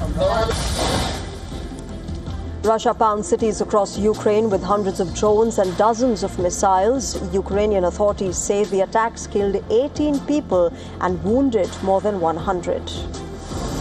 Russia pounced cities across Ukraine with hundreds of drones and dozens of missiles. Ukrainian authorities say the attacks killed 18 people and wounded more than 100.